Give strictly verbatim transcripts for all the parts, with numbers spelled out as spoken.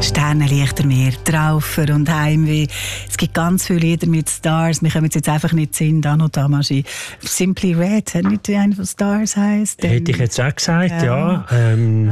Sternenlichtermeer, Traufer und Heimweh. Es gibt ganz viele Lieder mit Stars. Wir können jetzt einfach nicht singen. Dano Damashi. Simply Red, hat nicht einer von Stars heisst? Hätte ich jetzt auch gesagt, ja. ja. Ähm.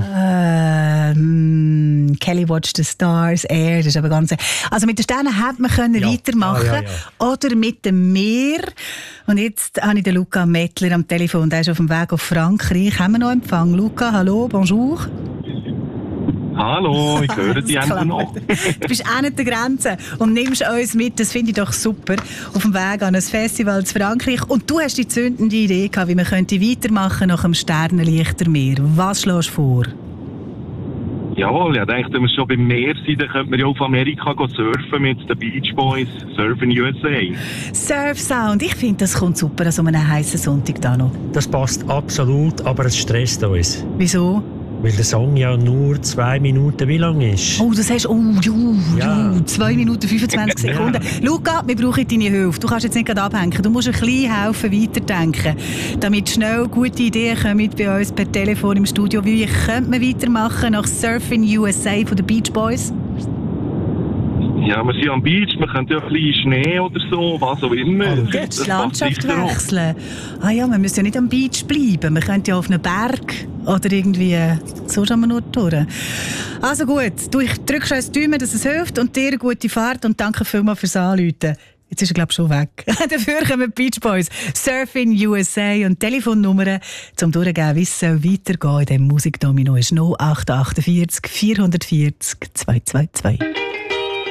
Ähm, Kelly Watch the Stars, Air, das ist aber ganz... Also mit den Sternen hätte man können ja. weitermachen ja, ja, ja. Oder mit dem Meer. Und jetzt habe ich den Luca Mettler am Telefon. Der ist auf dem Weg auf Frankreich. Haben wir noch Empfang? Luca, hallo, bonjour. Hallo, ich höre dich einfach noch. Du bist auch nicht der Grenze und nimmst uns mit, das finde ich doch super, auf dem Weg an ein Festival in Frankreich. Und du hast die zündende Idee gehabt, wie man könnte weitermachen nach dem Sternenlichtermeer. Was schlägst du vor? Jawohl, ich dachte, wenn wir schon beim Meer sind, dann könnte man ja auf Amerika surfen mit den Beach Boys, Surfen U S A. Surf Sound, ich finde, das kommt super an so einem heißen Sonntag da noch. Das passt absolut, aber es stresst uns. Wieso? Weil der Song ja nur zwei Minuten wie lang ist. Oh, das heißt, oh, ju, ja. ju, zwei Minuten fünfundzwanzig Sekunden. Ja. Luca, wir brauchen deine Hilfe. Du kannst jetzt nicht gerade abhängen. Du musst ein bisschen helfen, weiterdenken. Damit schnell gute Ideen kommen bei uns per Telefon im Studio. Wie könnte man weitermachen nach Surfing U S A von den Beach Boys? Ja, wir sind am Beach, wir können ja ein bisschen Schnee oder so, was auch immer. Oh, jetzt die Landschaft wechseln. Ah ja, wir müssen ja nicht am Beach bleiben. Wir können ja auf einem Berg oder irgendwie so schauen wir nur durch. Also gut, du, ich drücke schon ins Daumen, dass es hilft und dir eine gute Fahrt und danke vielmals fürs Anrufen. Jetzt ist er, glaube ich, schon weg. Dafür kommen die Beach Boys, Surfing U S A und Telefonnummern zum Durchgeben, wie es weitergehen soll in diesem Musikdomino ist null acht acht vier vier vier vier zwei zwei zwei.